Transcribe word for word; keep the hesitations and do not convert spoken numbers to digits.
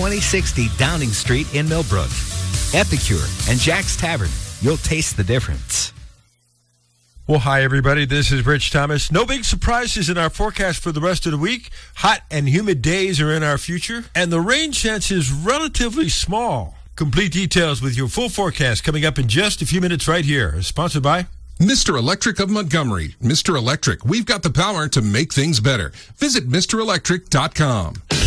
twenty sixty Downing Street in Millbrook. Epicure and Jack's Tavern. You'll taste the difference. Well, hi, everybody. This is Rich Thomas. No big surprises in our forecast for the rest of the week. Hot and humid days are in our future, and the rain chance is relatively small. Complete details with your full forecast coming up in just a few minutes right here. Sponsored by Mister Electric of Montgomery. Mister Electric, we've got the power to make things better. Visit Mister Electric dot com.